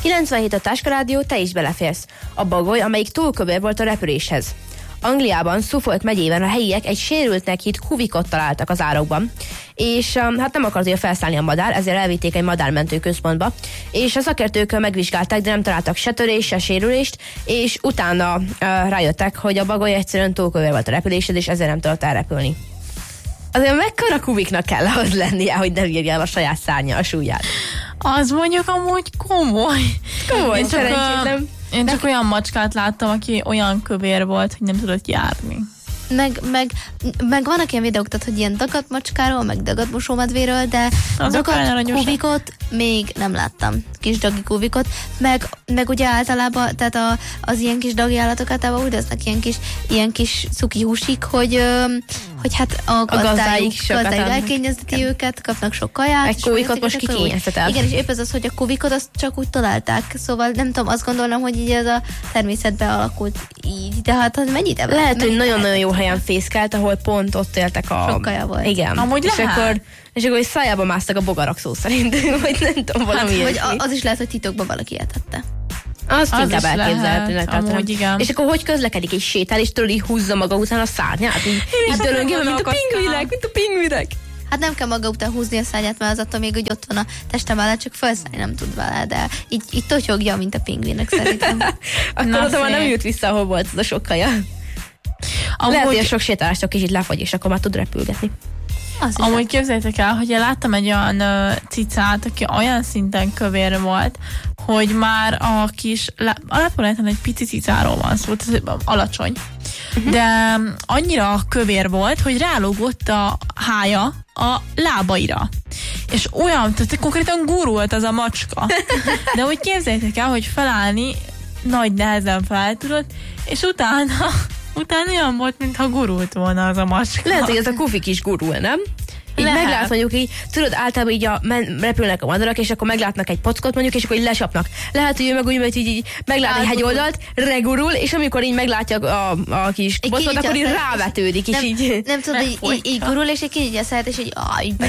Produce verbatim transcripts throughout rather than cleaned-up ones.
kilencvenhét a Táskarádió, te is beleférsz. A bagoly, amelyik túl kövér volt a repüléshez. Angliában, Suffolk megyében a helyiek egy sérültnek hitt kuvikot találtak az árokban, és um, hát nem akarta felszállni a madár, ezért elvitték egy madármentő központba, és a szakértők megvizsgálták, de nem találtak se törést, se sérülést, és utána uh, rájöttek, hogy a bagoly egyszerűen túl kövér volt a repüléshez, és ezért nem tudott elrepülni. Azért mekkora kuviknak kell ahhoz lennie, hogy ne bírja el a saját szárnya a súlyát. Az mondjuk amúgy komoly. Komoly, én szerencsétlen. Én csak olyan macskát láttam, aki olyan kövér volt, hogy nem tudott járni. Meg, meg, meg vannak ilyen videók, tehát, hogy ilyen dagadt macskáról, meg dagadt mosómedvéről, de dagadt kuvikot még nem láttam. Kis dagi kuvikot. Meg, meg ugye általában, tehát a, az ilyen kis dagi állatok általában úgy lesznek ilyen kis, ilyen kis cuki húsik, hogy, hogy hát a gazdájuk, gazdájuk elkényezteti őket, kapnak sok kaját. Egy kuvikot most kikényeztetel. Igen, és épp ez az, hogy a kuvikot azt csak úgy találták. Szóval nem tudom, azt gondolom, hogy így ez a természetben alakult így. De hát az mennyi ide? Lehet, hogy nagyon-nagyon jó helyen fészkelt, ahol pont ott éltek a... Sok kaja volt. Igen. Amúgy és lehet. akkor, és akkor szájába másztak a bogarak szó szerint, vagy nem tudom, valami hát, hogy az is lehet, hogy titokban valaki etette. Azt az inkább elképzelhetőnek tartom. És akkor hogy közlekedik, és sétál, és tudod, így húzza maga után a szárnyát? Így, így dölöngél, mint a pingvinek, mint a pingvinek. Hát nem kell maga után húzni a szárnyát, mert az attól még úgy ott van a testem mellett, csak felszállni nem tud vele, de így, így totyogja, mint a pingvinek szerintem. Akkor oda már nem jut vissza, ahol volt az a sok kaja. Amúgy... Lehet, hogy a sok sétálástól kicsit lefagy, és akkor már tud repülgetni. Amúgy képzeljétek el, hogy én láttam egy olyan uh, cicát, aki olyan szinten kövér volt, hogy már a kis, alapvetően egy pici cicáról van szó, alacsony, uh-huh. de annyira kövér volt, hogy rálógott a hája a lábaira. És olyan, tehát konkrétan gurult az a macska. De úgy képzeljétek el, hogy felállni nagy nehezen fel tudott, és utána Utána olyan volt, mintha gurult volna az a macska. Lehet, hogy ez a kufik is gurul, nem? Így Lehet. meglát mondjuk így, tudod, általában így a, men, repülnek a madarak, és akkor meglátnak egy pockot mondjuk, és akkor így lesapnak. Lehet, hogy ő meg úgy, hogy így, így meglát egy hegyoldalt, regurul, és amikor így meglátja a, a kis pockot, akkor így rávetődik, és nem, így... Nem tudod, így, így, így gurul, és egy kinyitja a száját, és így, ah, így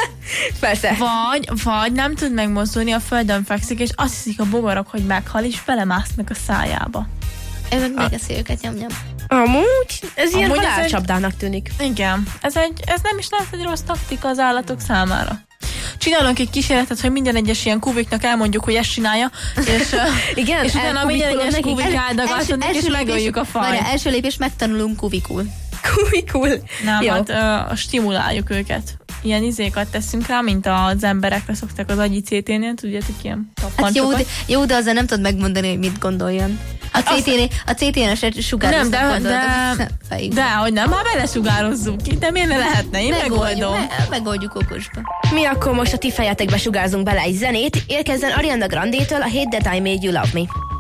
Persze. Vagy, vagy nem tud megmozdulni, a földön fekszik, és azt hiszik a bogarak, hogy meghal, és belemásznak a szájába. Ő meg megeszi őket, nyom-nyom. Amúgy, ez ilyen Amúgy halálcsapdának tűnik. Igen, ez, egy, ez nem is lehet egy rossz taktika az állatok számára. Csinálunk egy kísérletet, hogy minden egyes ilyen kuviknak elmondjuk, hogy ezt csinálja, és, igen, és utána minden egyes kuvik áldagáltanak, és megöljük a faj. Várja, első lépés megtanulunk kuvikul. Kuvikul. Nem, jó. hát uh, stimuláljuk őket. Ilyen izékat teszünk rá, mint az emberekre szoktak az agyi cé té-nél, tudjátok, ilyen hát jó, de, jó, de azzal nem tudod megmondani, hogy mit gondoljon. A cé té-nél, a cé té-nél se sugározzuk. Nem, de, de, de, hogy nem, már belesugározzuk ki, de miért ne lehetne? Én megoldom. Me, megoldjuk okosba. Mi akkor most a ti fejetekbe sugárzunk bele egy zenét, érkezzen Ariana Grande-től a Hate That I Made You Love Me.